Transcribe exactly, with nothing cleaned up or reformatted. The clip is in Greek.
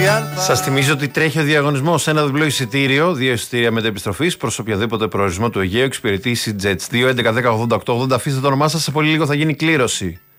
Σας θυμίζω ότι τρέχει ο διαγωνισμός. Ένα διπλό εισιτήριο, δύο εισιτήρια μετεπιστροφής προς οποιοδήποτε προορισμό του Αιγαίου. Εξυπηρετεί η Jets. δύο έντεκα δέκα ογδόντα οκτώ ογδόντα. Αφήστε το όνομά σας, σε πολύ λίγο θα γίνει κλήρωση.